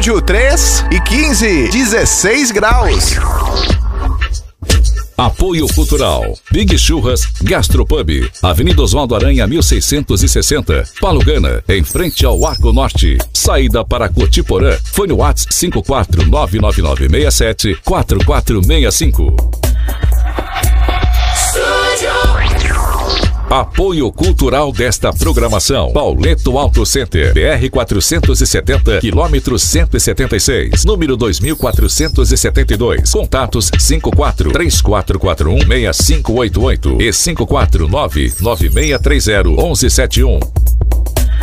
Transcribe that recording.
Estúdio 3 e 15, 16 graus. Apoio Cultural Big Churras Gastropub, Avenida Oswaldo Aranha 1660, Palugana, em frente ao Arco Norte, saída para Cotiporã. Fone WhatsApp 54999674465. Apoio cultural desta programação: Pauleto Auto Center, BR 470, quilômetro 176, número 2472. Contatos 5434416588 e 54996301171.